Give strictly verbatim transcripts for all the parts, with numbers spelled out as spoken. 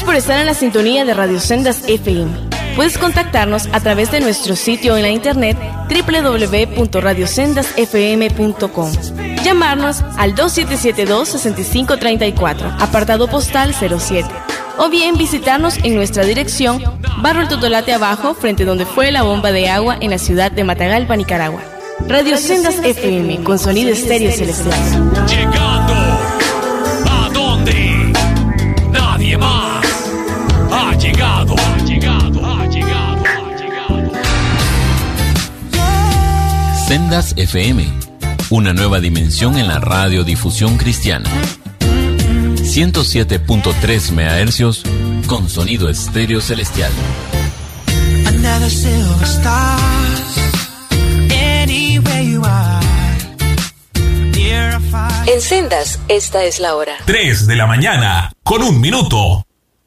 por estar en la sintonía de Radio Sendas F M. Puedes contactarnos a través de nuestro sitio en la internet doble u doble u doble u punto radio sendas f m punto com. Llamarnos al dos siete siete dos, seis cinco tres cuatro, apartado postal cero siete. O bien visitarnos en nuestra dirección, Barrio El Totolate Abajo, frente donde fue la bomba de agua en la ciudad de Matagalpa, Nicaragua. Radio Sendas F M, con sonido estéreo celestial. Llegando a donde nadie más ha llegado, ha llegado, ha llegado, ha llegado. Sendas F M, una nueva dimensión en la radiodifusión cristiana. ciento siete punto tres megahercios con sonido estéreo celestial. Another silver stars, anywhere you are. En Sendas, esta es la hora. tres de la mañana, con un minuto.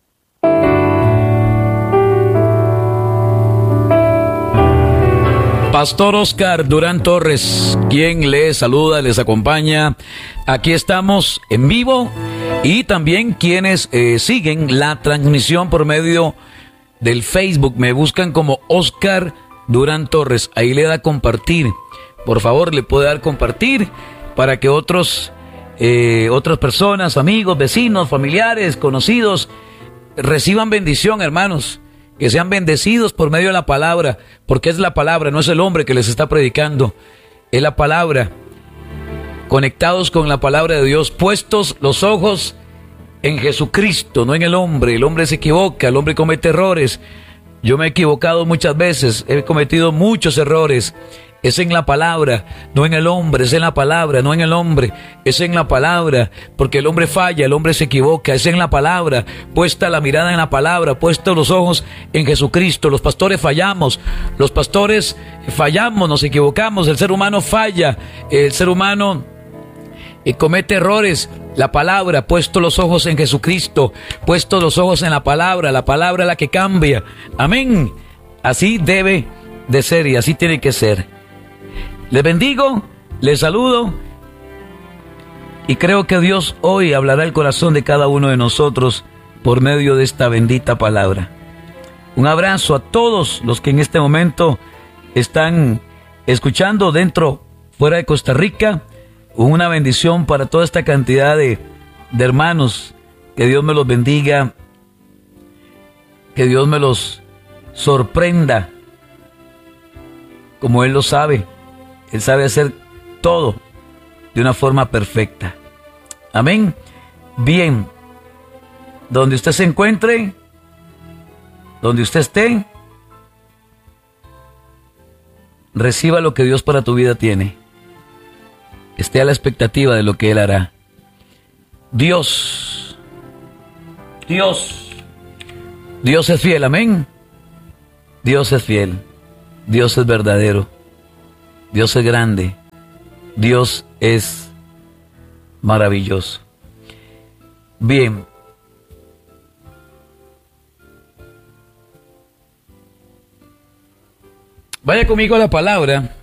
Pastor Oscar Durán Torres, quien les saluda, les acompaña. Aquí estamos en vivo y también quienes eh, siguen la transmisión por medio del Facebook, me buscan como Oscar Durán Torres. Ahí le da compartir. Por favor, le puede dar compartir para que otros, eh, otras personas, amigos, vecinos, familiares, conocidos, reciban bendición, hermanos. Que sean bendecidos por medio de la palabra, porque es la palabra, no es el hombre que les está predicando, es la palabra. Conectados con la palabra de Dios, puestos los ojos en Jesucristo, no en el hombre. El hombre se equivoca, el hombre comete errores. Yo me he equivocado muchas veces, he cometido muchos errores. Es en la palabra, no en el hombre, es en la palabra, no en el hombre, es en la palabra, porque el hombre falla, el hombre se equivoca, es en la palabra, puesta la mirada en la palabra, puestos los ojos en Jesucristo. Los pastores fallamos, los pastores fallamos, nos equivocamos, el ser humano falla, el ser humano eh, comete errores. La palabra, puestos los ojos en Jesucristo, puestos los ojos en la palabra, la palabra es la que cambia. Amén. Así debe de ser y así tiene que ser. Les bendigo, les saludo y creo que Dios hoy hablará al corazón de cada uno de nosotros por medio de esta bendita palabra. Un abrazo a todos los que en este momento están escuchando dentro, fuera de Costa Rica. Una bendición para toda esta cantidad de, de hermanos. Que Dios me los bendiga, que Dios me los sorprenda como Él lo sabe. Él sabe hacer todo de una forma perfecta. Amén. Bien. Donde usted se encuentre, donde usted esté, reciba lo que Dios para tu vida tiene. Esté a la expectativa de lo que Él hará. Dios, Dios, Dios es fiel, amén. Dios es fiel, Dios es verdadero. Dios es grande, Dios es maravilloso. Bien. Vaya conmigo a la palabra.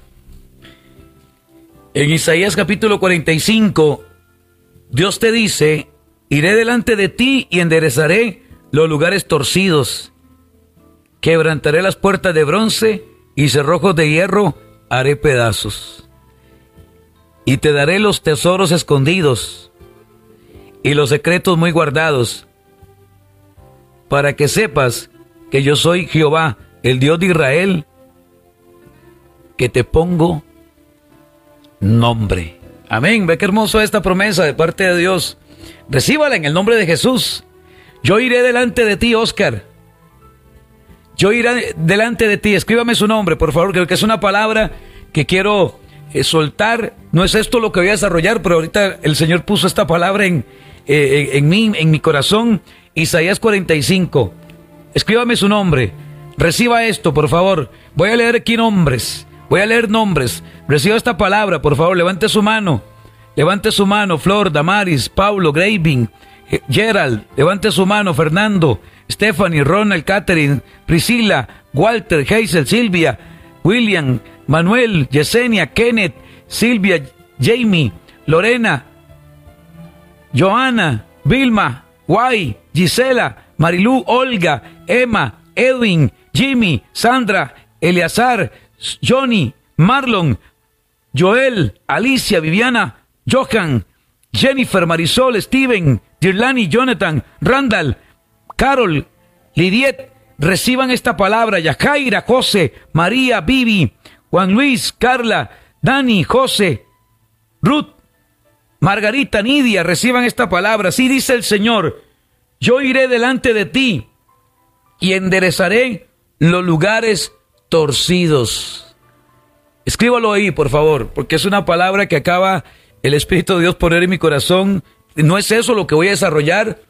En Isaías capítulo cuarenta y cinco, Dios te dice: iré delante de ti y enderezaré los lugares torcidos. Quebrantaré las puertas de bronce y cerrojos de hierro haré pedazos, y te daré los tesoros escondidos y los secretos muy guardados, para que sepas que yo soy Jehová, el Dios de Israel, que te pongo nombre. Amén. Ve qué hermoso esta promesa de parte de Dios. Recíbala en el nombre de Jesús. Yo iré delante de ti, Oscar. Yo iré delante de ti. Escríbame su nombre, por favor, creo que es una palabra que quiero eh, soltar. No es esto lo que voy a desarrollar, pero ahorita el Señor puso esta palabra en, eh, en, mí, en mi corazón. Isaías cuarenta y cinco. Escríbame su nombre. Reciba esto, por favor. Voy a leer aquí nombres. Voy a leer nombres. Reciba esta palabra, por favor. Levante su mano. Levante su mano. Flor, Damaris, Paulo, Graving, Gerald. Levante su mano. Fernando, Stephanie, Ronald, Catherine, Priscila, Walter, Hazel, Silvia, William, Manuel, Yesenia, Kenneth, Silvia, Jamie, Lorena, Joana, Vilma, Guay, Gisela, Marilú, Olga, Emma, Edwin, Jimmy, Sandra, Eleazar, Johnny, Marlon, Joel, Alicia, Viviana, Johan, Jennifer, Marisol, Steven, Dirlani, Jonathan, Randall, Carol, Lidiet, reciban esta palabra. Yajaira, José, María, Vivi, Juan Luis, Carla, Dani, José, Ruth, Margarita, Nidia, reciban esta palabra. Así dice el Señor: yo iré delante de ti y enderezaré los lugares torcidos. Escríbalo ahí, por favor, porque es una palabra que acaba el Espíritu de Dios poner en mi corazón. No es eso lo que voy a desarrollar.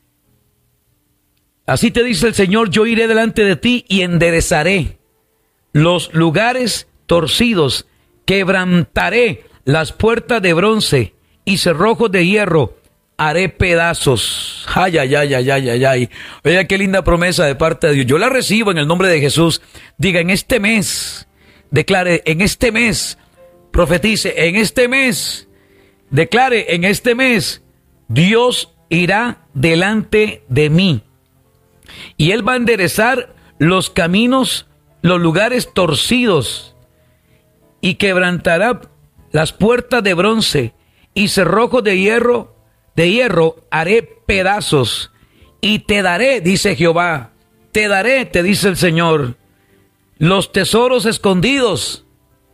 Así te dice el Señor: yo iré delante de ti y enderezaré los lugares torcidos, quebrantaré las puertas de bronce y cerrojos de hierro haré pedazos. Ay, ay, ay, ay, ay, ay, ay. Oiga, qué linda promesa de parte de Dios. Yo la recibo en el nombre de Jesús. Diga: en este mes, declare, en este mes, profetice, en este mes, declare, en este mes, Dios irá delante de mí. Y Él va a enderezar los caminos, los lugares torcidos, y quebrantará las puertas de bronce y cerrojos de hierro, de hierro haré pedazos. Y te daré, dice Jehová, te daré, te dice el Señor, los tesoros escondidos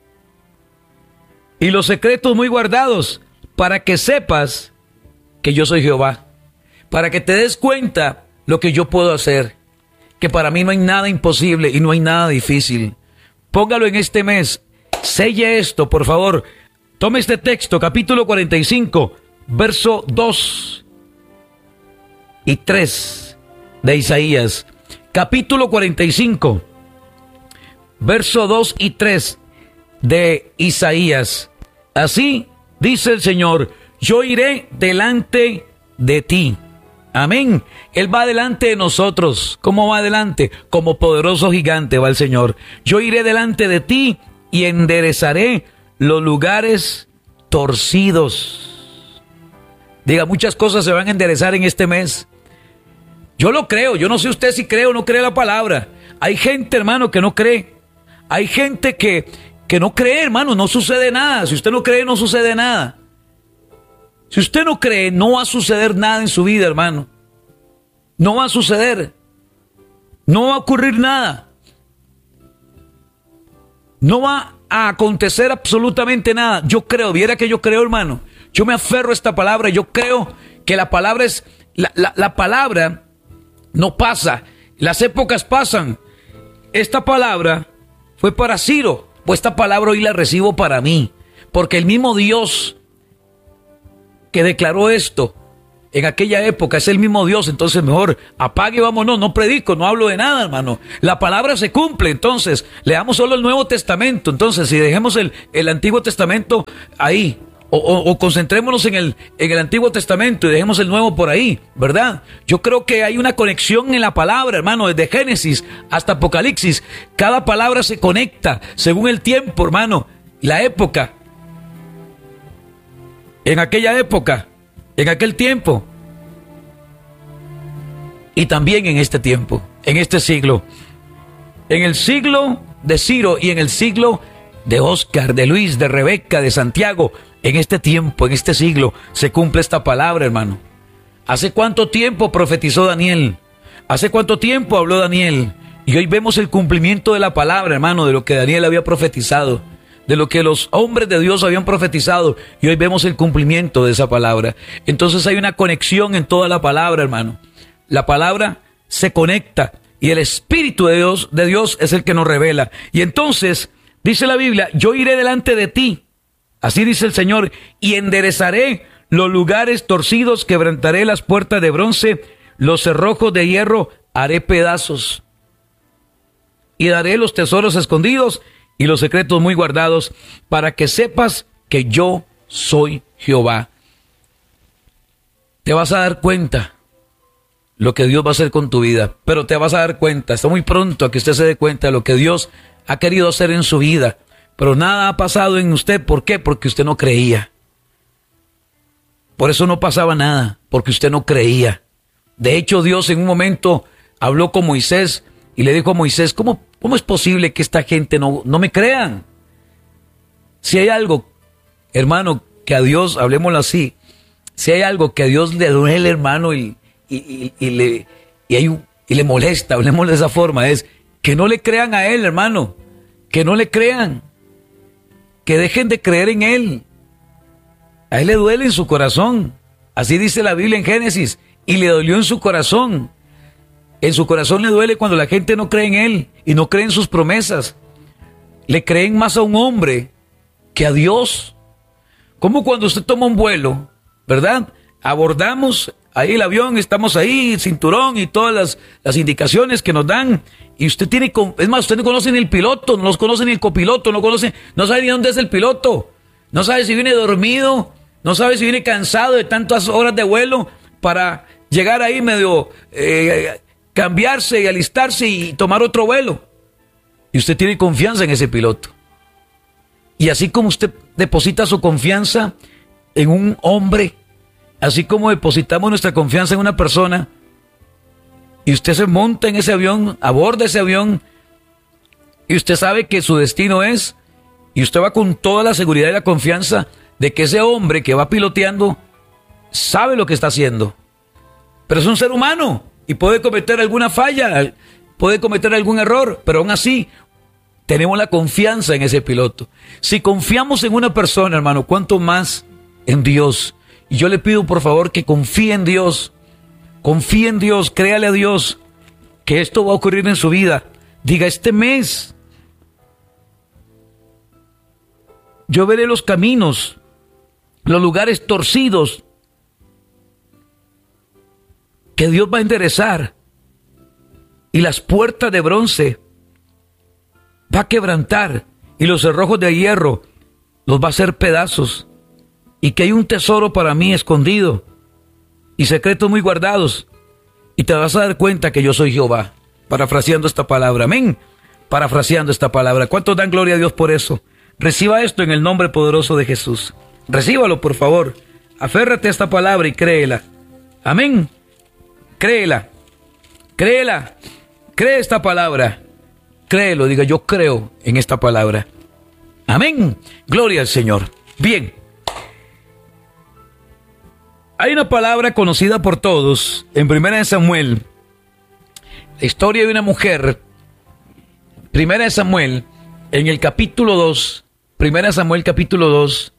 y los secretos muy guardados, para que sepas que yo soy Jehová, para que te des cuenta lo que yo puedo hacer, que para mí no hay nada imposible y no hay nada difícil. Póngalo en este mes, selle esto, por favor. Tome este texto, capítulo cuarenta y cinco, verso dos y tres de Isaías. Capítulo cuarenta y cinco, verso dos y tres de Isaías. Así dice el Señor: yo iré delante de ti. Amén. Él va delante de nosotros. ¿Cómo va delante? Como poderoso gigante va el Señor. Yo iré delante de ti y enderezaré los lugares torcidos. Diga, muchas cosas se van a enderezar en este mes. Yo lo creo. Yo no sé usted si cree o no cree la palabra. Hay gente, hermano, que no cree. Hay gente que, que no cree, hermano. No sucede nada. Si usted no cree, no sucede nada. Si usted no cree, no va a suceder nada en su vida, hermano. No va a suceder. No va a ocurrir nada. No va a acontecer absolutamente nada. Yo creo, viera que yo creo, hermano. Yo me aferro a esta palabra. Yo creo que la palabra es... La, la, la palabra no pasa. Las épocas pasan. Esta palabra fue para Ciro. Pues esta palabra hoy la recibo para mí. Porque el mismo Dios que declaró esto en aquella época es el mismo Dios. Entonces mejor apague y vámonos. No predico, no hablo de nada, hermano. La palabra se cumple. Entonces leamos solo el Nuevo Testamento. Entonces si dejemos el, el Antiguo Testamento ahí, o, o, o concentrémonos en el, en el Antiguo Testamento y dejemos el Nuevo por ahí, ¿verdad? Yo creo que hay una conexión en la palabra, hermano, desde Génesis hasta Apocalipsis. Cada palabra se conecta según el tiempo, hermano, la época. En aquella época, en aquel tiempo, y también en este tiempo, en este siglo, en el siglo de Ciro y en el siglo de Oscar, de Luis, de Rebeca, de Santiago, en este tiempo, en este siglo, se cumple esta palabra, hermano. ¿Hace cuánto tiempo profetizó Daniel? ¿Hace cuánto tiempo habló Daniel? Y hoy vemos el cumplimiento de la palabra, hermano, de lo que Daniel había profetizado, de lo que los hombres de Dios habían profetizado, y hoy vemos el cumplimiento de esa palabra. Entonces hay una conexión en toda la palabra, hermano. La palabra se conecta y el Espíritu de Dios, de Dios es el que nos revela. Y entonces dice la Biblia: yo iré delante de ti, así dice el Señor, y enderezaré los lugares torcidos, quebrantaré las puertas de bronce, los cerrojos de hierro haré pedazos, y daré los tesoros escondidos y los secretos muy guardados, para que sepas que yo soy Jehová. Te vas a dar cuenta lo que Dios va a hacer con tu vida, pero te vas a dar cuenta, está muy pronto a que usted se dé cuenta de lo que Dios ha querido hacer en su vida, pero nada ha pasado en usted. ¿Por qué? Porque usted no creía. Por eso no pasaba nada, porque usted no creía. De hecho, Dios en un momento habló con Moisés y le dijo a Moisés, ¿cómo, cómo es posible que esta gente no, no me crean? Si hay algo, hermano, que a Dios, hablemoslo así, si hay algo que a Dios le duele, hermano, y, y, y, y, le, y, hay un, y le molesta, hablemoslo de esa forma, es que no le crean a Él, hermano, que no le crean, que dejen de creer en Él. A Él le duele en su corazón, así dice la Biblia en Génesis, y le dolió en su corazón. En su corazón le duele cuando la gente no cree en Él y no cree en sus promesas. Le creen más a un hombre que a Dios. Como cuando usted toma un vuelo, ¿verdad? Abordamos ahí el avión, estamos ahí, cinturón y todas las, las indicaciones que nos dan. Y usted tiene, es más, usted no conoce ni el piloto, no conoce ni el copiloto, no conoce, no sabe ni dónde es el piloto. No sabe si viene dormido, no sabe si viene cansado de tantas horas de vuelo para llegar ahí medio, eh, cambiarse y alistarse y tomar otro vuelo. Y usted tiene confianza en ese piloto. Y así como usted deposita su confianza en un hombre, así como depositamos nuestra confianza en una persona, y usted se monta en ese avión, aborda ese avión, y usted sabe que su destino es, y usted va con toda la seguridad y la confianza de que ese hombre que va piloteando sabe lo que está haciendo. Pero es un ser humano y puede cometer alguna falla, puede cometer algún error, pero aún así tenemos la confianza en ese piloto. Si confiamos en una persona, hermano, ¿cuánto más en Dios? Y yo le pido, por favor, que confíe en Dios. Confíe en Dios, créale a Dios que esto va a ocurrir en su vida. Diga, este mes yo veré los caminos, los lugares torcidos que Dios va a enderezar, y las puertas de bronce va a quebrantar, y los cerrojos de hierro los va a hacer pedazos, y que hay un tesoro para mí escondido y secretos muy guardados, y te vas a dar cuenta que yo soy Jehová. Parafraseando esta palabra, amén. Parafraseando esta palabra. ¿Cuántos dan gloria a Dios por eso? Reciba esto en el nombre poderoso de Jesús. Recíbalo, por favor. Aférrate a esta palabra y créela. Amén. Créela. Créela. Cree esta palabra. Créelo, diga, yo creo en esta palabra. Amén. Gloria al Señor. Bien. Hay una palabra conocida por todos en Primera de Samuel. La historia de una mujer. Primera de Samuel, en el capítulo dos. Primera de Samuel, capítulo dos.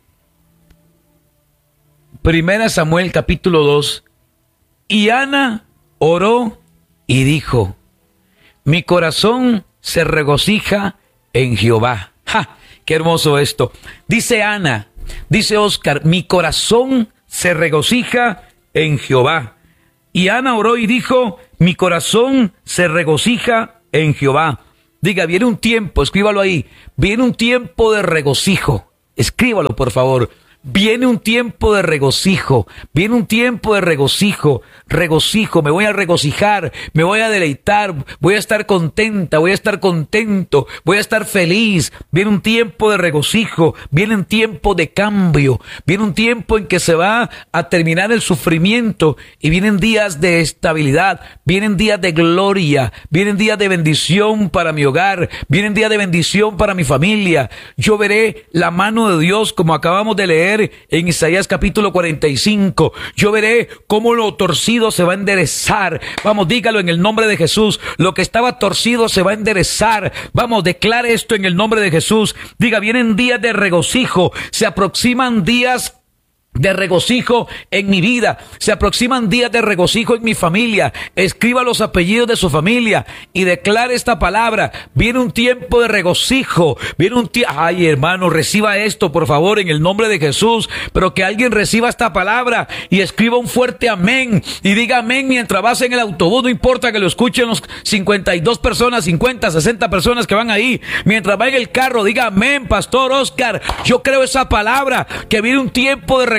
Primera de Samuel, capítulo dos. Y Ana oró y dijo: mi corazón se regocija en Jehová. ¡Ja! ¡Qué hermoso esto! Dice Ana, dice Oscar, mi corazón se regocija en Jehová. Y Ana oró y dijo: mi corazón se regocija en Jehová. Diga, viene un tiempo, escríbalo ahí, viene un tiempo de regocijo. Escríbalo, por favor. Viene un tiempo de regocijo, viene un tiempo de regocijo, regocijo, me voy a regocijar, me voy a deleitar, voy a estar contenta, voy a estar contento, voy a estar feliz. Viene un tiempo de regocijo, viene un tiempo de cambio, viene un tiempo en que se va a terminar el sufrimiento y vienen días de estabilidad, vienen días de gloria, vienen días de bendición para mi hogar, vienen días de bendición para mi familia. Yo veré la mano de Dios como acabamos de leer en Isaías capítulo cuarenta y cinco. Yo veré cómo lo torcido se va a enderezar. Vamos, dígalo en el nombre de Jesús. Lo que estaba torcido se va a enderezar. Vamos, declare esto en el nombre de Jesús. Diga, vienen días de regocijo. Se aproximan días de regocijo en mi vida. Se aproximan días de regocijo en mi familia. Escriba los apellidos de su familia y declare esta palabra. Viene un tiempo de regocijo. Viene un tiempo. Ay, hermano, reciba esto, por favor, en el nombre de Jesús. Pero que alguien reciba esta palabra y escriba un fuerte amén. Y diga amén mientras vas en el autobús. No importa que lo escuchen los cincuenta y dos personas, cincuenta, sesenta personas que van ahí. Mientras va en el carro, diga amén, Pastor Oscar. Yo creo esa palabra. Que viene un tiempo de regocijo.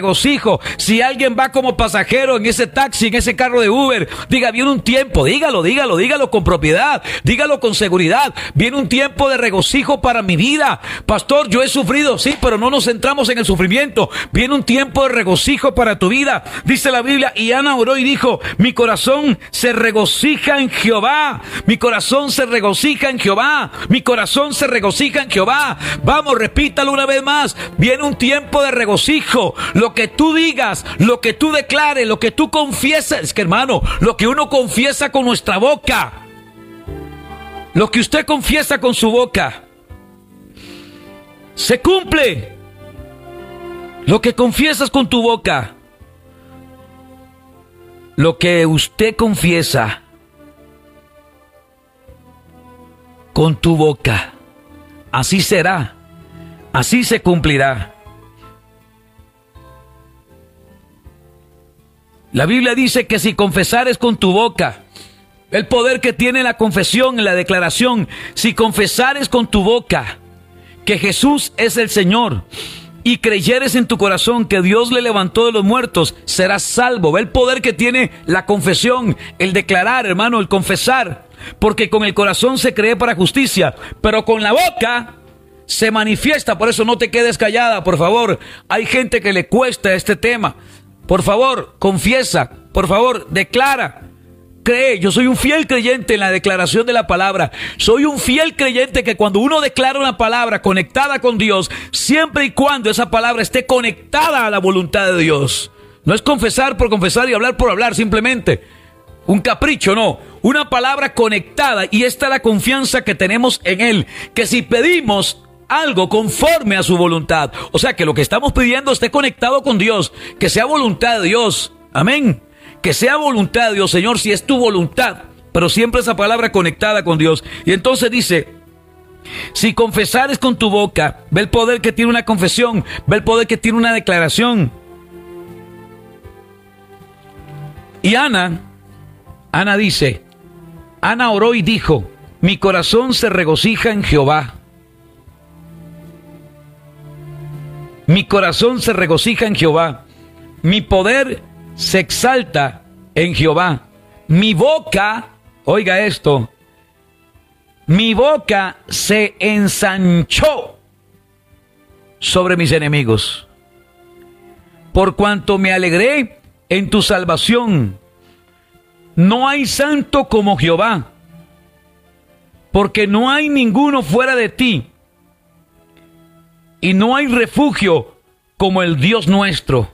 regocijo. Si alguien va como pasajero en ese taxi, en ese carro de Uber, diga, viene un tiempo, dígalo, dígalo, dígalo con propiedad, dígalo con seguridad. Viene un tiempo de regocijo para mi vida. Pastor, yo he sufrido, sí, pero no nos centramos en el sufrimiento. Viene un tiempo de regocijo para tu vida. Dice la Biblia, y Ana oró y dijo, mi corazón se regocija en Jehová. Mi corazón se regocija en Jehová. Mi corazón se regocija en Jehová. Vamos, repítalo una vez más. Viene un tiempo de regocijo. Lo que tú digas, lo que tú declares, lo que tú confieses, es que hermano, lo que uno confiesa con nuestra boca, lo que usted confiesa con su boca, se cumple. Lo que confiesas con tu boca, lo que usted confiesa con tu boca, así será, así se cumplirá. La Biblia dice que si confesares con tu boca, el poder que tiene la confesión en la declaración, si confesares con tu boca que Jesús es el Señor y creyeres en tu corazón que Dios le levantó de los muertos, serás salvo. Ve el poder que tiene la confesión, el declarar, hermano, el confesar, porque con el corazón se cree para justicia, pero con la boca se manifiesta. Por eso no te quedes callada, por favor. Hay gente que le cuesta este tema. Por favor, confiesa, por favor, declara, cree. Yo soy un fiel creyente en la declaración de la palabra. Soy un fiel creyente que cuando uno declara una palabra conectada con Dios, siempre y cuando esa palabra esté conectada a la voluntad de Dios. No es confesar por confesar y hablar por hablar simplemente. Un capricho, no. Una palabra conectada, y esta es la confianza que tenemos en Él, que si pedimos algo conforme a su voluntad, o sea, que lo que estamos pidiendo esté conectado con Dios, que sea voluntad de Dios, amén, que sea voluntad de Dios, Señor, si es tu voluntad, pero siempre esa palabra conectada con Dios. Y entonces dice, si confesares con tu boca, ve el poder que tiene una confesión, ve el poder que tiene una declaración. Y Ana, Ana dice, Ana oró y dijo, mi corazón se regocija en Jehová. Mi corazón se regocija en Jehová. Mi poder se exalta en Jehová. Mi boca, oiga esto, mi boca se ensanchó sobre mis enemigos. Por cuanto me alegré en tu salvación. No hay santo como Jehová, porque no hay ninguno fuera de ti. Y no hay refugio como el Dios nuestro.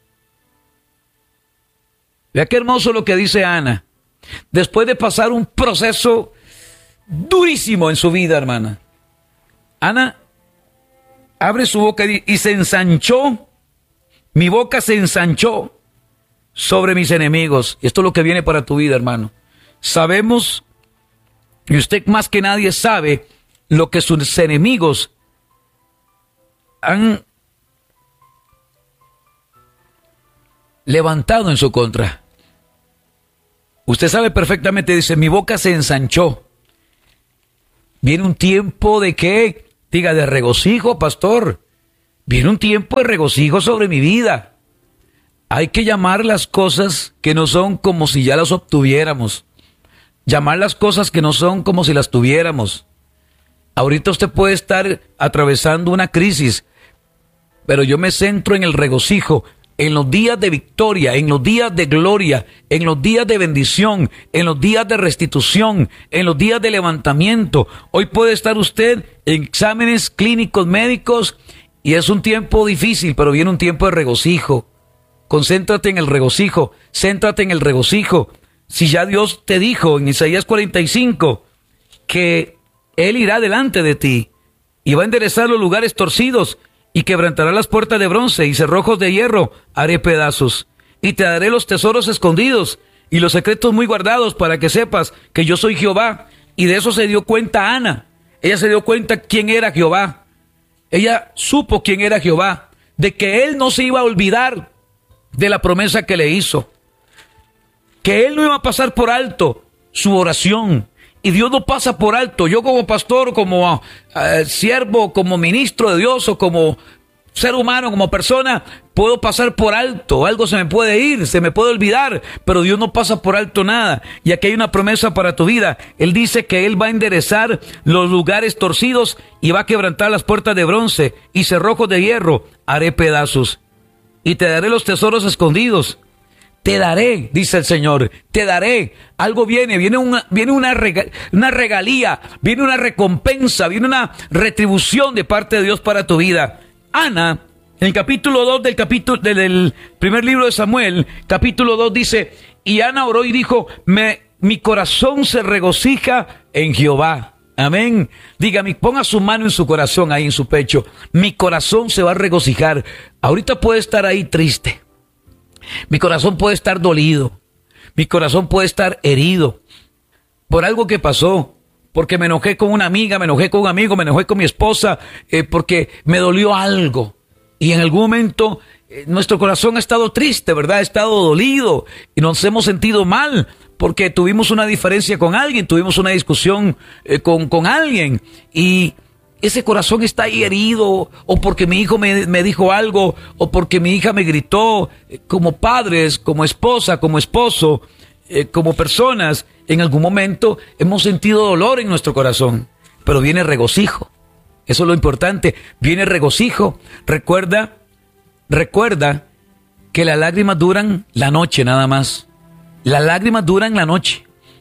Vea qué hermoso lo que dice Ana. Después de pasar un proceso durísimo en su vida, hermana, Ana abre su boca y, y se ensanchó. Mi boca se ensanchó sobre mis enemigos. Y esto es lo que viene para tu vida, hermano. Sabemos, y usted más que nadie sabe, lo que sus enemigos han levantado en su contra. Usted sabe perfectamente, dice, mi boca se ensanchó. Viene un tiempo de qué, diga, de regocijo, pastor. Viene un tiempo de regocijo sobre mi vida. Hay que llamar las cosas que no son como si ya las obtuviéramos. Llamar las cosas que no son como si las tuviéramos. Ahorita usted puede estar atravesando una crisis, pero yo me centro en el regocijo, en los días de victoria, en los días de gloria, en los días de bendición, en los días de restitución, en los días de levantamiento. Hoy puede estar usted en exámenes clínicos médicos y es un tiempo difícil, pero viene un tiempo de regocijo. Concéntrate en el regocijo, céntrate en el regocijo. Si ya Dios te dijo en Isaías cuarenta y cinco que Él irá delante de ti y va a enderezar los lugares torcidos y quebrantará las puertas de bronce y cerrojos de hierro haré pedazos. Y te daré los tesoros escondidos y los secretos muy guardados para que sepas que yo soy Jehová. Y de eso se dio cuenta Ana. Ella se dio cuenta quién era Jehová. Ella supo quién era Jehová, de que Él no se iba a olvidar de la promesa que le hizo, que Él no iba a pasar por alto su oración. Y Dios no pasa por alto. Yo como pastor, como uh, siervo, como ministro de Dios o como ser humano, como persona, puedo pasar por alto, algo se me puede ir, se me puede olvidar, pero Dios no pasa por alto nada. Y aquí hay una promesa para tu vida. Él dice que Él va a enderezar los lugares torcidos y va a quebrantar las puertas de bronce y cerrojos de hierro haré pedazos. Y te daré los tesoros escondidos. Te daré, dice el Señor, te daré. Algo viene, viene una, viene una, rega, una regalía, viene una recompensa, viene una retribución de parte de Dios para tu vida. Ana, en el capítulo dos del capítulo del primer libro de Samuel, capítulo dos dice, y Ana oró y dijo, me, mi corazón se regocija en Jehová. Amén. Dígame, ponga su mano en su corazón, ahí en su pecho. Mi corazón se va a regocijar. Ahorita puede estar ahí triste. Mi corazón puede estar dolido. Mi corazón puede estar herido por algo que pasó. Porque me enojé con una amiga, me enojé con un amigo, me enojé con mi esposa, eh, porque me dolió algo. Y en algún momento eh, nuestro corazón ha estado triste, ¿verdad? Ha estado dolido y nos hemos sentido mal porque tuvimos una diferencia con alguien, tuvimos una discusión eh, con, con alguien y ese corazón está ahí herido, o porque mi hijo me, me dijo algo, o porque mi hija me gritó. Como padres, como esposa, como esposo, eh, como personas, en algún momento hemos sentido dolor en nuestro corazón, pero viene regocijo. Eso es lo importante, viene regocijo. Recuerda, recuerda que las lágrimas duran la noche nada más. Las lágrimas duran la noche.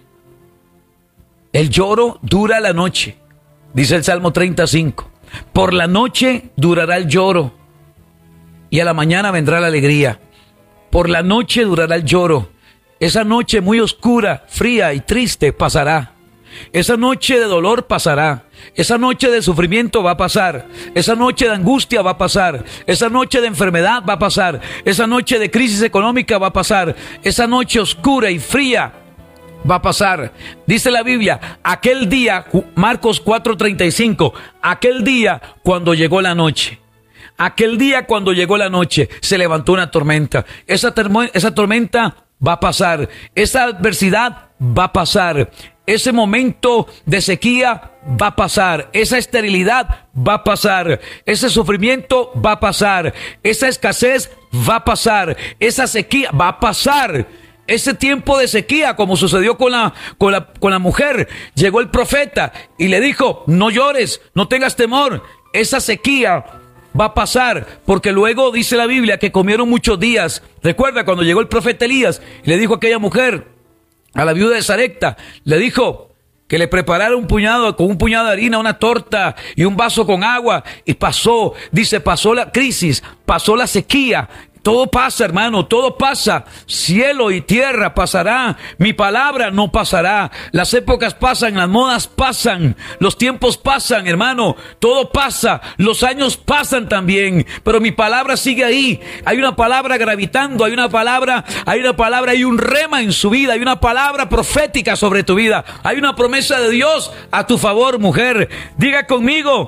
El lloro dura la noche. Dice el Salmo treinta y cinco, por la noche durará el lloro y a la mañana vendrá la alegría. Por la noche durará el lloro. Esa noche muy oscura, fría y triste pasará. Esa noche de dolor pasará. Esa noche de sufrimiento va a pasar. Esa noche de angustia va a pasar. Esa noche de enfermedad va a pasar. Esa noche de crisis económica va a pasar. Esa noche oscura y fría va a pasar. Dice la Biblia, aquel día, Marcos cuatro treinta y cinco, aquel día cuando llegó la noche, aquel día cuando llegó la noche, se levantó una tormenta. Esa, termo, esa tormenta va a pasar. Esa adversidad va a pasar. Ese momento de sequía va a pasar. Esa esterilidad va a pasar. Ese sufrimiento va a pasar. Esa escasez va a pasar. Esa sequía va a pasar. Ese tiempo de sequía, como sucedió con la, con la, con la mujer, llegó el profeta y le dijo, no llores, no tengas temor, esa sequía va a pasar, porque luego dice la Biblia que comieron muchos días. Recuerda cuando llegó el profeta Elías y le dijo a aquella mujer, a la viuda de Sarepta, le dijo que le preparara un puñado, con un puñado de harina, una torta y un vaso con agua, y pasó, dice, pasó la crisis, pasó la sequía. Todo pasa, hermano, todo pasa. Cielo y tierra pasará. Mi palabra no pasará. Las épocas pasan, las modas pasan, los tiempos pasan, hermano. Todo pasa, los años pasan también. Pero mi palabra sigue ahí. Hay una palabra gravitando, hay una palabra, hay una palabra, hay un rema en su vida, hay una palabra profética sobre tu vida. Hay una promesa de Dios a tu favor, mujer. Diga conmigo,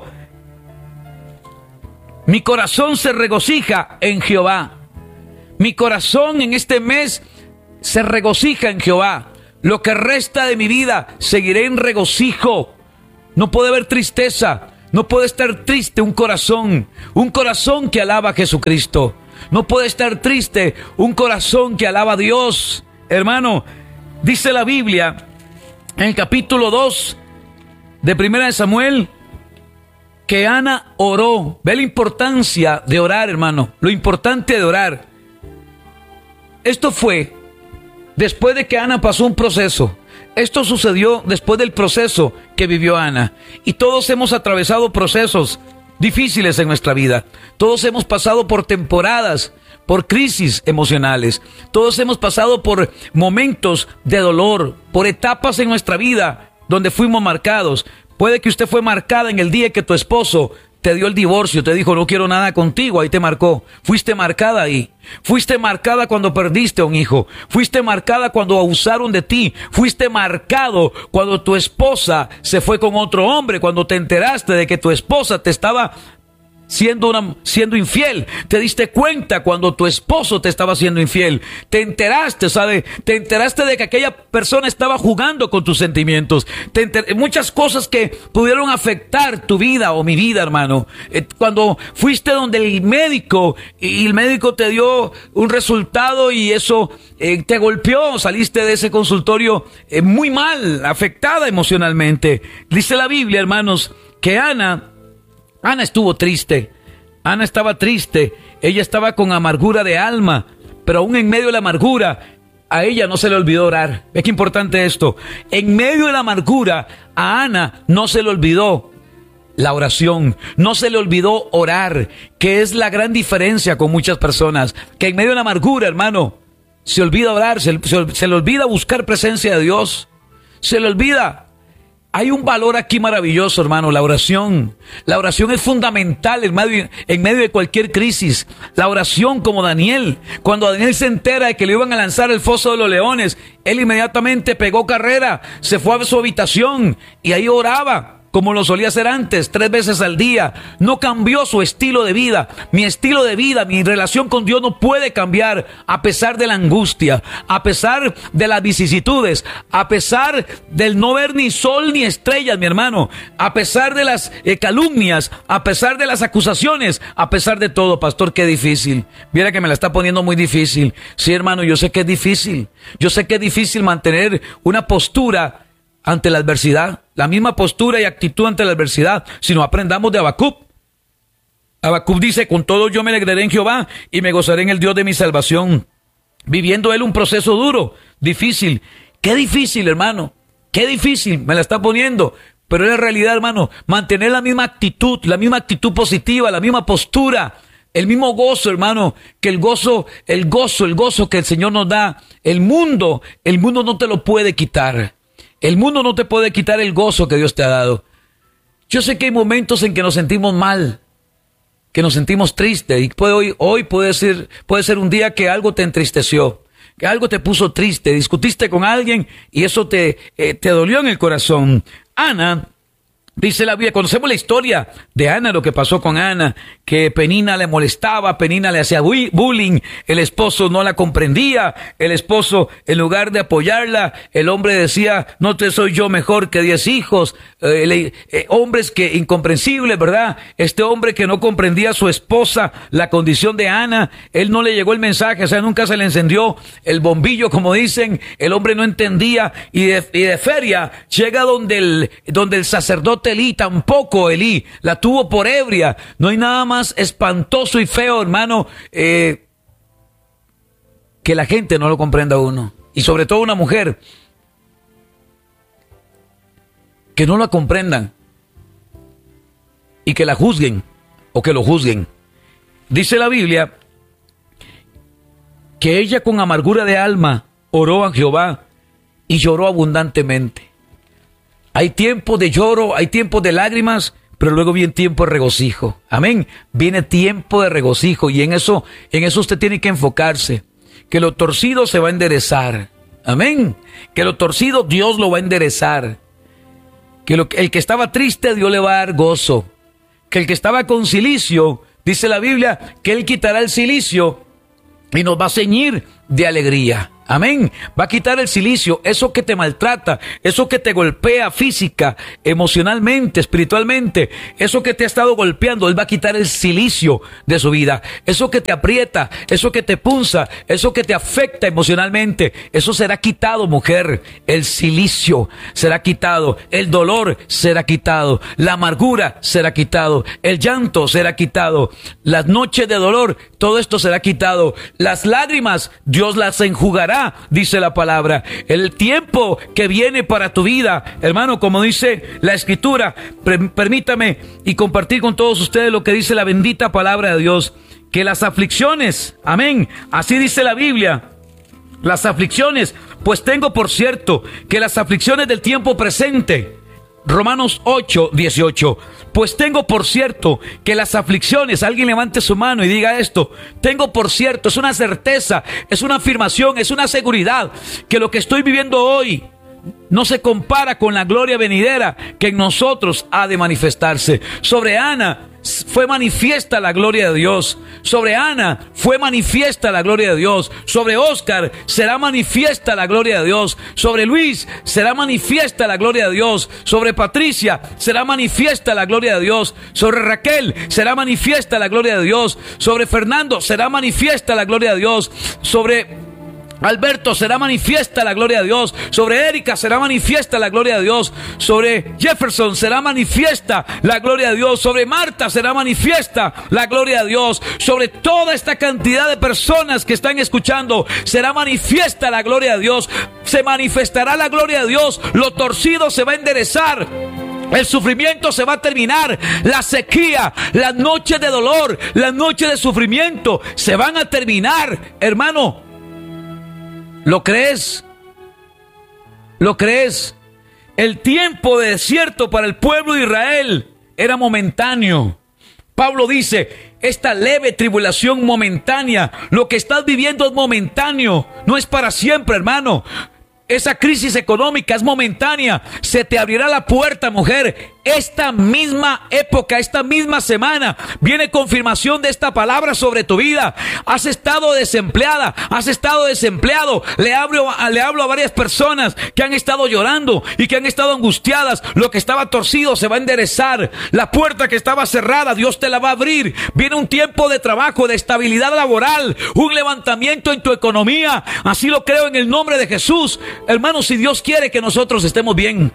mi corazón se regocija en Jehová. Mi corazón en este mes se regocija en Jehová. Lo que resta de mi vida seguiré en regocijo. No puede haber tristeza. No puede estar triste un corazón. Un corazón que alaba a Jesucristo. No puede estar triste un corazón que alaba a Dios. Hermano, dice la Biblia en el capítulo dos de Primera de Samuel que Ana oró. Ve la importancia de orar, hermano. Lo importante de orar. Esto fue después de que Ana pasó un proceso. Esto sucedió después del proceso que vivió Ana. Y todos hemos atravesado procesos difíciles en nuestra vida. Todos hemos pasado por temporadas, por crisis emocionales. Todos hemos pasado por momentos de dolor, por etapas en nuestra vida donde fuimos marcados. Puede que usted fue marcada en el día que tu esposo te dio el divorcio, te dijo no quiero nada contigo, ahí te marcó. Fuiste marcada ahí. Fuiste marcada cuando perdiste a un hijo. Fuiste marcada cuando abusaron de ti. Fuiste marcado cuando tu esposa se fue con otro hombre, cuando te enteraste de que tu esposa te estaba siendo, una, siendo infiel. Te diste cuenta cuando tu esposo te estaba siendo infiel. Te enteraste, ¿sabe? Te enteraste de que aquella persona estaba jugando con tus sentimientos. Te enter- muchas cosas que pudieron afectar tu vida o mi vida, hermano. Eh, cuando fuiste donde el médico y el médico te dio un resultado y eso eh, te golpeó, saliste de ese consultorio eh, muy mal, afectada emocionalmente. Dice la Biblia, hermanos, que Ana... Ana estuvo triste, Ana estaba triste, ella estaba con amargura de alma, pero aún en medio de la amargura, a ella no se le olvidó orar. Es que importante esto, en medio de la amargura, a Ana no se le olvidó la oración, no se le olvidó orar, que es la gran diferencia con muchas personas, que en medio de la amargura, hermano, se olvida orar, se, se, se le olvida buscar presencia de Dios, se le olvida. Hay un valor aquí maravilloso, hermano, la oración. La oración es fundamental en medio, en medio de cualquier crisis. La oración, como Daniel. Cuando Daniel se entera de que le iban a lanzar el foso de los leones, él inmediatamente pegó carrera, se fue a su habitación y ahí oraba, como lo solía hacer antes, tres veces al día. No cambió su estilo de vida. Mi estilo de vida, mi relación con Dios no puede cambiar a pesar de la angustia, a pesar de las vicisitudes, a pesar del no ver ni sol ni estrellas, mi hermano, a pesar de las eh, calumnias, a pesar de las acusaciones, a pesar de todo. Pastor, qué difícil. Mira que me la está poniendo muy difícil. Sí, hermano, yo sé que es difícil. Yo sé que es difícil mantener una postura ante la adversidad, la misma postura y actitud ante la adversidad, si no aprendamos de Habacuc. Habacuc dice, con todo yo me alegraré en Jehová y me gozaré en el Dios de mi salvación. Viviendo él un proceso duro, difícil. Qué difícil, hermano, qué difícil, me la está poniendo. Pero es la realidad, hermano, mantener la misma actitud, la misma actitud positiva, la misma postura, el mismo gozo, hermano, que el gozo, el gozo, el gozo que el Señor nos da. El mundo, el mundo no te lo puede quitar. El mundo no te puede quitar el gozo que Dios te ha dado. Yo sé que hay momentos en que nos sentimos mal, que nos sentimos tristes. Y puede, hoy, hoy puede ser, puede ser un día que algo te entristeció, que algo te puso triste, discutiste con alguien y eso te, eh, te dolió en el corazón. Ana, dice la Biblia, conocemos la historia de Ana, lo que pasó con Ana, que Penina le molestaba, Penina le hacía bullying, el esposo no la comprendía, el esposo, en lugar de apoyarla, el hombre decía, no te soy yo mejor que diez hijos, eh, le, eh, hombres que incomprensibles, ¿verdad? Este hombre que no comprendía a su esposa, la condición de Ana, él no le llegó el mensaje, o sea, nunca se le encendió el bombillo, como dicen, el hombre no entendía, y de, y de feria llega donde el, donde el sacerdote Elí, tampoco Elí, la tuvo por ebria. No hay nada más espantoso y feo, hermano, eh, que la gente no lo comprenda a uno. Y sobre todo una mujer, que no la comprendan y que la juzguen o que lo juzguen. Dice la Biblia que ella con amargura de alma oró a Jehová y lloró abundantemente. Hay tiempos de lloro, hay tiempos de lágrimas, pero luego viene tiempo de regocijo. Amén. Viene tiempo de regocijo y en eso, en eso usted tiene que enfocarse. Que lo torcido se va a enderezar. Amén. Que lo torcido Dios lo va a enderezar. Que lo, el que estaba triste Dios le va a dar gozo. Que el que estaba con cilicio, dice la Biblia, que Él quitará el cilicio y nos va a ceñir de alegría. Amén. Va a quitar el cilicio, eso que te maltrata, eso que te golpea física, emocionalmente, espiritualmente, eso que te ha estado golpeando. Él va a quitar el cilicio de su vida. Eso que te aprieta, eso que te punza, eso que te afecta emocionalmente, eso será quitado, mujer. El cilicio será quitado, el dolor será quitado, la amargura será quitado, el llanto será quitado, las noches de dolor, todo esto será quitado. Las lágrimas, Dios las enjugará, dice la palabra. El tiempo que viene para tu vida, hermano, como dice la Escritura, permítame y compartir con todos ustedes lo que dice la bendita palabra de Dios, que las aflicciones, amén, así dice la Biblia, las aflicciones, pues tengo por cierto que las aflicciones del tiempo presente, Romanos ocho, dieciocho, pues tengo por cierto que las aflicciones, alguien levante su mano y diga esto, tengo por cierto, es una certeza, es una afirmación, es una seguridad, que lo que estoy viviendo hoy no se compara con la gloria venidera que en nosotros ha de manifestarse. Sobre Ana, fue manifiesta la gloria de Dios. Sobre Ana fue manifiesta la gloria de Dios. Sobre Oscar será manifiesta la gloria de Dios. Sobre Luis será manifiesta la gloria de Dios. Sobre Patricia será manifiesta la gloria de Dios. Sobre Raquel será manifiesta la gloria de Dios. Sobre Fernando será manifiesta la gloria de Dios. Sobre Alberto será manifiesta la gloria de Dios. Sobre Erika será manifiesta la gloria de Dios. Sobre Jefferson será manifiesta la gloria de Dios. Sobre Marta será manifiesta la gloria de Dios. Sobre toda esta cantidad de personas que están escuchando será manifiesta la gloria de Dios. Se manifestará la gloria de Dios. Lo torcido se va a enderezar. El sufrimiento se va a terminar. La sequía, las noches de dolor, las noches de sufrimiento se van a terminar. Hermano, ¿lo crees? ¿Lo crees? El tiempo de desierto para el pueblo de Israel era momentáneo. Pablo dice, esta leve tribulación momentánea, lo que estás viviendo es momentáneo, no es para siempre, hermano. Esa crisis económica es momentánea. Se te abrirá la puerta, mujer. Esta misma época, esta misma semana, viene confirmación de esta palabra sobre tu vida. Has estado desempleada, has estado desempleado. Le hablo, le hablo a varias personas que han estado llorando y que han estado angustiadas. Lo que estaba torcido se va a enderezar. La puerta que estaba cerrada, Dios te la va a abrir. Viene un tiempo de trabajo, de estabilidad laboral, un levantamiento en tu economía. Así lo creo en el nombre de Jesús. Hermanos, si Dios quiere que nosotros estemos bien,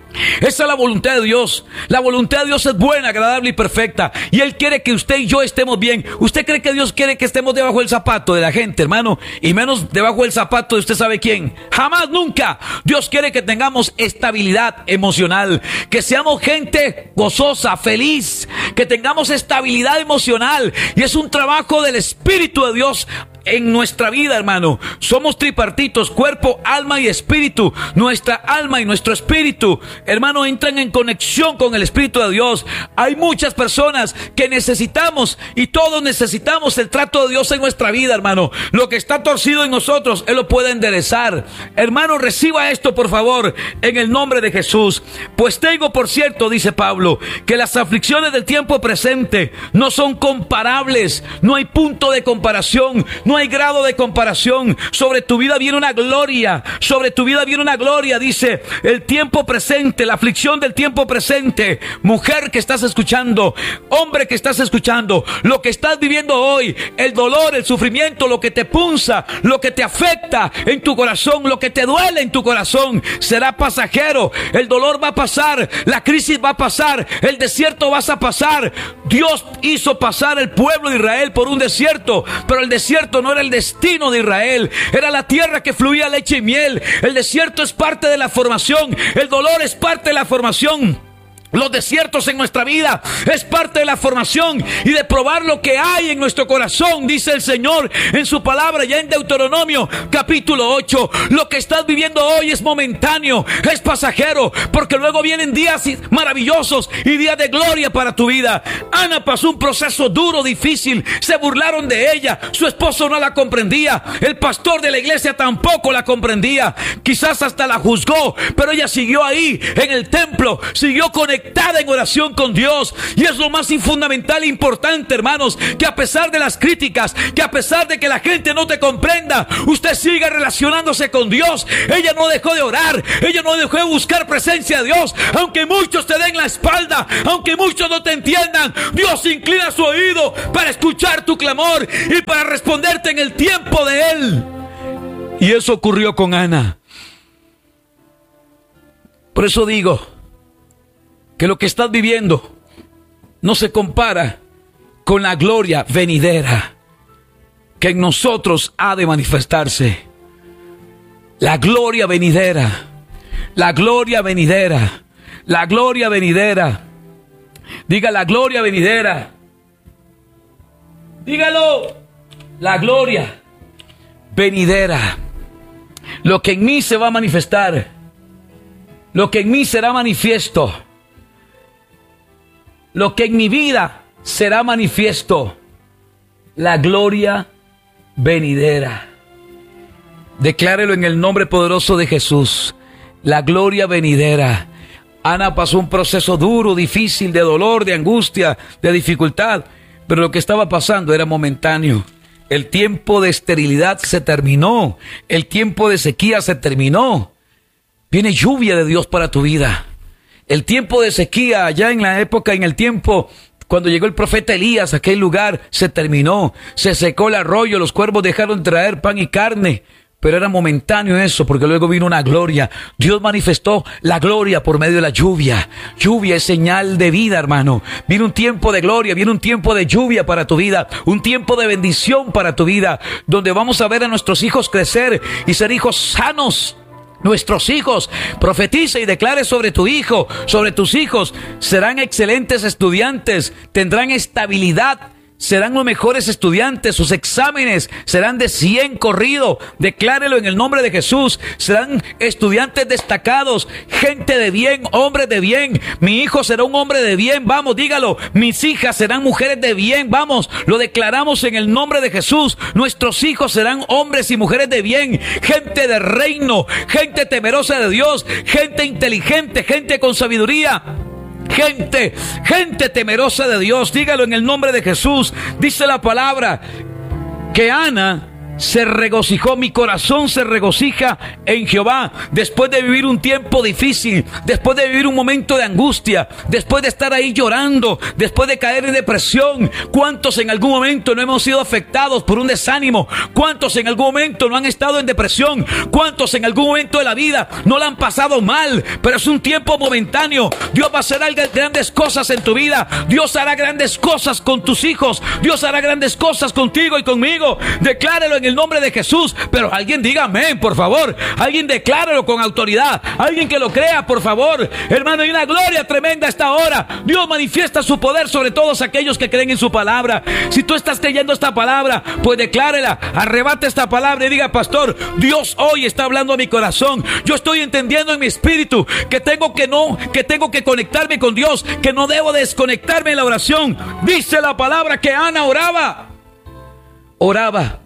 esa es la voluntad de Dios. La voluntad de Dios es buena, agradable y perfecta. Y Él quiere que usted y yo estemos bien. ¿Usted cree que Dios quiere que estemos debajo del zapato de la gente, hermano? Y menos debajo del zapato de usted sabe quién. Jamás, nunca. Dios quiere que tengamos estabilidad emocional. Que seamos gente gozosa, feliz. Que tengamos estabilidad emocional. Y es un trabajo del Espíritu de Dios en nuestra vida, hermano. Somos tripartitos, cuerpo, alma y espíritu. Nuestra alma y nuestro espíritu, hermano, entran en conexión con el Espíritu de Dios. Hay muchas personas que necesitamos, y todos necesitamos el trato de Dios en nuestra vida, hermano. Lo que está torcido en nosotros, Él lo puede enderezar. Hermano, reciba esto, por favor, en el nombre de Jesús. Pues tengo, por cierto, dice Pablo, que las aflicciones del tiempo presente no son comparables. No hay punto de comparación. No hay grado de comparación. Sobre tu vida viene una gloria. Sobre tu vida viene una gloria. Dice el tiempo presente, la aflicción del tiempo presente. Mujer que estás escuchando, hombre que estás escuchando, lo que estás viviendo hoy, el dolor, el sufrimiento, lo que te punza, lo que te afecta en tu corazón, lo que te duele en tu corazón, será pasajero. El dolor va a pasar, la crisis va a pasar, el desierto vas a pasar. Dios hizo pasar el pueblo de Israel por un desierto, pero el desierto no era el destino de Israel, era la tierra que fluía leche y miel. El desierto es parte de la formación, el dolor es parte de la formación. Los desiertos en nuestra vida es parte de la formación y de probar lo que hay en nuestro corazón, dice el Señor en su palabra ya en Deuteronomio capítulo ocho. Lo que estás viviendo hoy es momentáneo, es pasajero, porque luego vienen días maravillosos y días de gloria para tu vida. Ana pasó un proceso duro, difícil, se burlaron de ella, su esposo no la comprendía, el pastor de la iglesia tampoco la comprendía, quizás hasta la juzgó, pero ella siguió ahí en el templo, siguió conectada en oración con Dios. Y es lo más fundamental e importante, hermanos, que a pesar de las críticas, que a pesar de que la gente no te comprenda, usted siga relacionándose con Dios. Ella no dejó de orar, ella no dejó de buscar presencia de Dios, aunque muchos te den la espalda, aunque muchos no te entiendan. Dios inclina su oído para escuchar tu clamor y para responderte en el tiempo de Él. Y eso ocurrió con Ana. Por eso digo que lo que estás viviendo no se compara con la gloria venidera que en nosotros ha de manifestarse. La gloria venidera, la gloria venidera, la gloria venidera. Diga la gloria venidera. Dígalo, la gloria venidera. Lo que en mí se va a manifestar, lo que en mí será manifiesto, lo que en mi vida será manifiesto, la gloria venidera. Declárelo en el nombre poderoso de Jesús. La gloria venidera. Ana pasó un proceso duro, difícil, de dolor, de angustia, de dificultad, pero lo que estaba pasando era momentáneo. El tiempo de esterilidad se terminó, el tiempo de sequía se terminó. Viene lluvia de Dios para tu vida. El tiempo de sequía, allá en la época, en el tiempo cuando llegó el profeta Elías a aquel lugar, se terminó. Se secó el arroyo, los cuervos dejaron traer pan y carne. Pero era momentáneo eso, porque luego vino una gloria. Dios manifestó la gloria por medio de la lluvia. Lluvia es señal de vida, hermano. Viene un tiempo de gloria, viene un tiempo de lluvia para tu vida, un tiempo de bendición para tu vida, donde vamos a ver a nuestros hijos crecer y ser hijos sanos. Nuestros hijos, profetiza y declare sobre tu hijo, sobre tus hijos, serán excelentes estudiantes, tendrán estabilidad, serán los mejores estudiantes, sus exámenes serán de cien corrido, declárelo en el nombre de Jesús, serán estudiantes destacados, gente de bien, hombres de bien, mi hijo será un hombre de bien, vamos, dígalo, mis hijas serán mujeres de bien, vamos, lo declaramos en el nombre de Jesús, nuestros hijos serán hombres y mujeres de bien, gente de reino, gente temerosa de Dios, gente inteligente, gente con sabiduría. Gente, gente temerosa de Dios, dígalo en el nombre de Jesús. Dice la palabra que Ana se regocijó, mi corazón se regocija en Jehová, después de vivir un tiempo difícil, después de vivir un momento de angustia, después de estar ahí llorando, después de caer en depresión. ¿Cuántos en algún momento no hemos sido afectados por un desánimo? ¿Cuántos en algún momento no han estado en depresión? ¿Cuántos en algún momento de la vida no la han pasado mal? Pero es un tiempo momentáneo. Dios va a hacer grandes cosas en tu vida. Dios hará grandes cosas con tus hijos. Dios hará grandes cosas contigo y conmigo. Declárelo en el nombre de Jesús, pero alguien diga amén, por favor. Alguien decláralo con autoridad. Alguien que lo crea, por favor. Hermano, hay una gloria tremenda a esta hora. Dios manifiesta su poder sobre todos aquellos que creen en su palabra. Si tú estás creyendo esta palabra, pues declárela, arrebate esta palabra y diga: pastor, Dios hoy está hablando a mi corazón. Yo estoy entendiendo en mi espíritu que tengo que no, que tengo que conectarme con Dios, que no debo desconectarme en la oración. Dice la palabra que Ana oraba. Oraba.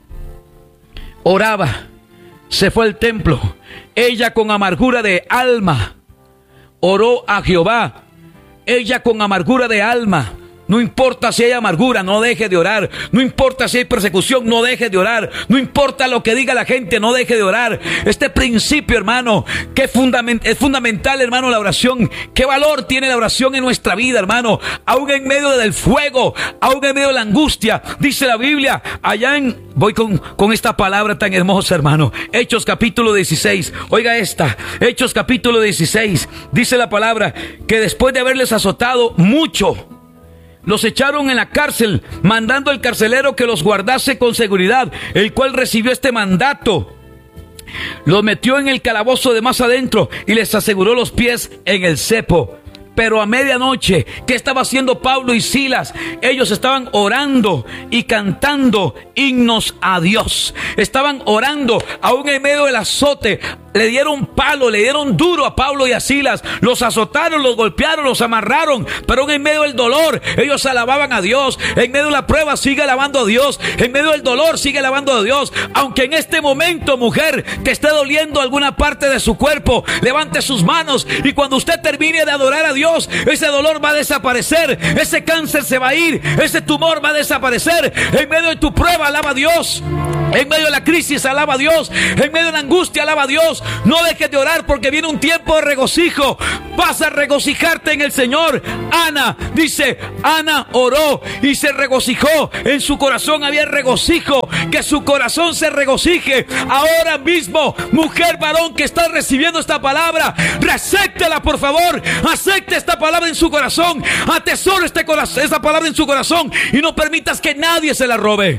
Oraba, se fue al templo, ella con amargura de alma, oró a Jehová, ella con amargura de alma. No importa si hay amargura, no deje de orar. No importa si hay persecución, no deje de orar. No importa lo que diga la gente, no deje de orar. Este principio, hermano, que es, fundament- es fundamental, hermano, la oración. ¿Qué valor tiene la oración en nuestra vida, hermano? Aún en medio del fuego, aún en medio de la angustia. Dice la Biblia, allá en... Voy con, con esta palabra tan hermosa, hermano. Hechos capítulo dieciséis. Oiga esta. Hechos capítulo dieciséis. Dice la palabra que después de haberles azotado mucho, los echaron en la cárcel, mandando al carcelero que los guardase con seguridad, el cual recibió este mandato. Los metió en el calabozo de más adentro y les aseguró los pies en el cepo. Pero a medianoche, ¿qué estaba haciendo Pablo y Silas? Ellos estaban orando y cantando himnos a Dios. Estaban orando aún en medio del azote. Le dieron palo, le dieron duro a Pablo y a Silas. Los azotaron, los golpearon, los amarraron. Pero en medio del dolor, ellos alababan a Dios. En medio de la prueba, sigue alabando a Dios. En medio del dolor, sigue alabando a Dios. Aunque en este momento, mujer, te esté doliendo alguna parte de su cuerpo, levante sus manos. Y cuando usted termine de adorar a Dios, ese dolor va a desaparecer. Ese cáncer se va a ir. Ese tumor va a desaparecer. En medio de tu prueba, alaba a Dios. En medio de la crisis, alaba a Dios. En medio de la angustia, alaba a Dios. No dejes de orar, porque viene un tiempo de regocijo. Vas a regocijarte en el Señor. Ana, dice, Ana oró y se regocijó. En su corazón había regocijo. Que su corazón se regocije ahora mismo. Mujer, varón que está recibiendo esta palabra, acéptela, por favor. Acepte esta palabra en su corazón. Atesore este corazón, esta palabra en su corazón. Y no permitas que nadie se la robe.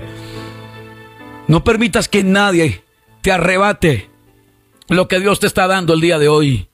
No permitas que nadie te arrebate lo que Dios te está dando el día de hoy.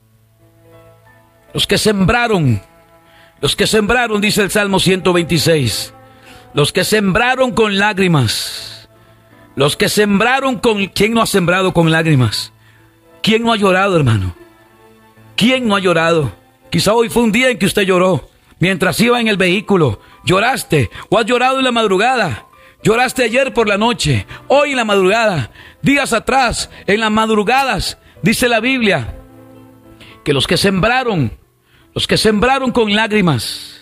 Los que sembraron, los que sembraron, dice el Salmo ciento veintiséis, los que sembraron con lágrimas, los que sembraron con... ¿Quién no ha sembrado con lágrimas? ¿Quién no ha llorado, hermano? ¿Quién no ha llorado? Quizá hoy fue un día en que usted lloró, mientras iba en el vehículo, lloraste, o has llorado en la madrugada. Lloraste ayer por la noche, hoy en la madrugada, días atrás, en las madrugadas. Dice la Biblia que los que sembraron, Los que sembraron con lágrimas,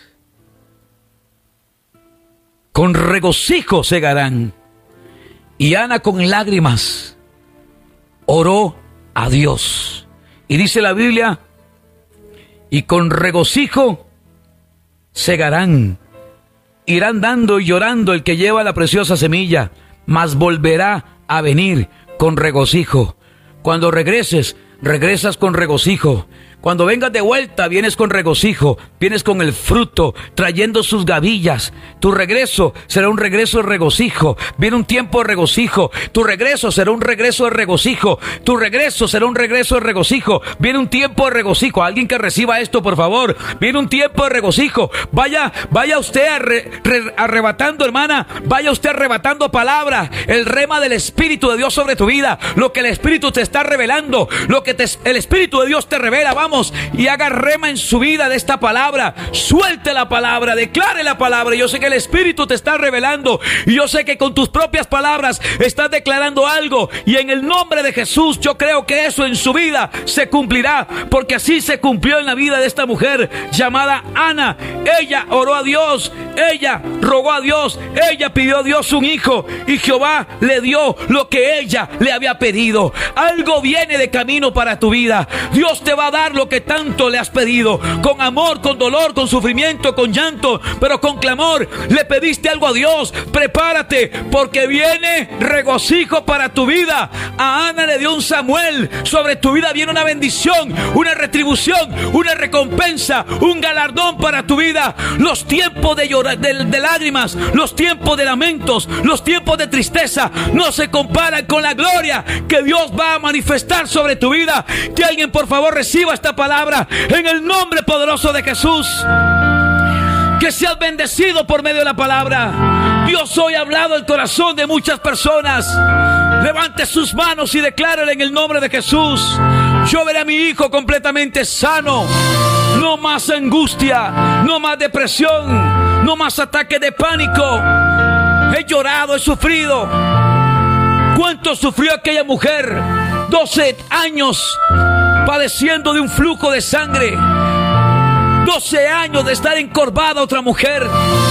con regocijo segarán. Y Ana con lágrimas oró a Dios. Y dice la Biblia, y con regocijo segarán. Irán dando y llorando el que lleva la preciosa semilla, mas volverá a venir con regocijo. Cuando regreses, regresas con regocijo. Cuando vengas de vuelta, vienes con regocijo, vienes con el fruto, trayendo sus gavillas. Tu regreso será un regreso de regocijo. Viene un tiempo de regocijo. Tu regreso será un regreso de regocijo. Tu regreso será un regreso de regocijo. Viene un tiempo de regocijo. Alguien que reciba esto, por favor. Viene un tiempo de regocijo. Vaya, vaya usted arre, re, arrebatando, hermana. Vaya usted arrebatando palabra. El rema del Espíritu de Dios sobre tu vida. Lo que el Espíritu te está revelando. Lo que te, el Espíritu de Dios te revela. Vamos. Y haga rema en su vida de esta palabra. Suelte la palabra, declare la palabra. Yo sé que el Espíritu te está revelando, y yo sé que con tus propias palabras estás declarando algo, y en el nombre de Jesús yo creo que eso en su vida se cumplirá, porque así se cumplió en la vida de esta mujer llamada Ana. Ella oró a Dios, ella rogó a Dios, ella pidió a Dios un hijo, y Jehová le dio lo que ella le había pedido. Algo viene de camino para tu vida. Dios te va a dar lo que tanto le has pedido, con amor, con dolor, con sufrimiento, con llanto, pero con clamor. Le pediste algo a Dios. Prepárate, porque viene regocijo para tu vida. A Ana le dio un Samuel. Sobre tu vida viene una bendición, una retribución, una recompensa, un galardón para tu vida. Los tiempos de, llorar, de, de lágrimas, los tiempos de lamentos, los tiempos de tristeza no se comparan con la gloria que Dios va a manifestar sobre tu vida. Que alguien por favor reciba esta palabra en el nombre poderoso de Jesús. Que seas bendecido por medio de la palabra. Dios hoy ha hablado el corazón de muchas personas. Levante sus manos y declárale en el nombre de Jesús: yo veré a mi hijo completamente sano. No más angustia, no más depresión, no más ataque de pánico. He llorado, he sufrido. ¿Cuánto sufrió aquella mujer? doce años padeciendo de un flujo de sangre. doce años de estar encorvada otra mujer.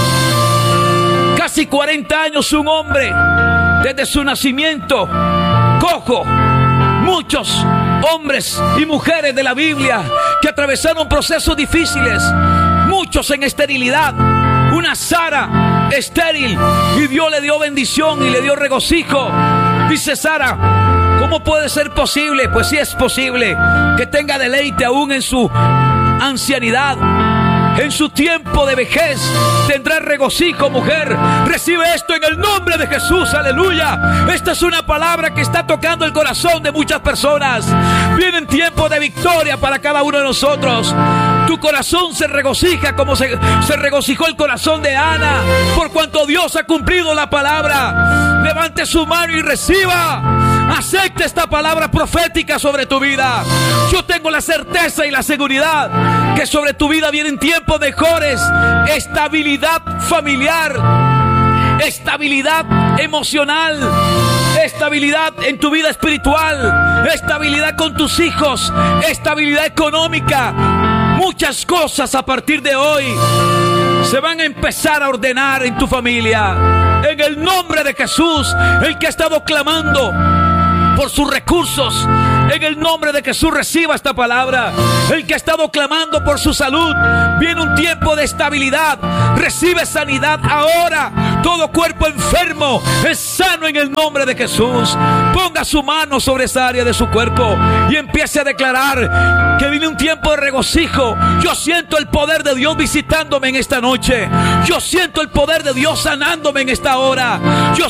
Casi cuarenta años un hombre, desde su nacimiento, cojo. Muchos hombres y mujeres de la Biblia que atravesaron procesos difíciles. Muchos en esterilidad. Una Sara estéril, y Dios le dio bendición y le dio regocijo. Dice Sara: ¿cómo puede ser posible? Pues sí es posible que tenga deleite aún en su ancianidad. En su tiempo de vejez tendrá regocijo, mujer. Recibe esto en el nombre de Jesús, aleluya. Esta es una palabra que está tocando el corazón de muchas personas. Vienen tiempos de victoria para cada uno de nosotros. Tu corazón se regocija como se, se regocijó el corazón de Ana, por cuanto Dios ha cumplido la palabra. Levante su mano y reciba. Acepta esta palabra profética sobre tu vida. Yo tengo la certeza y la seguridad que sobre tu vida vienen tiempos mejores. Estabilidad familiar, estabilidad emocional, estabilidad en tu vida espiritual, estabilidad con tus hijos, estabilidad económica. Muchas cosas a partir de hoy se van a empezar a ordenar en tu familia. En el nombre de Jesús, el que ha estado clamando por sus recursos, en el nombre de Jesús reciba esta palabra. El que ha estado clamando por su salud, viene un tiempo de estabilidad. Recibe sanidad ahora. Todo cuerpo enfermo es sano en el nombre de Jesús. Ponga su mano sobre esa área de su cuerpo y empiece a declarar que viene un tiempo de regocijo. Yo siento el poder de Dios visitándome en esta noche. Yo siento el poder de Dios sanándome en esta hora. Yo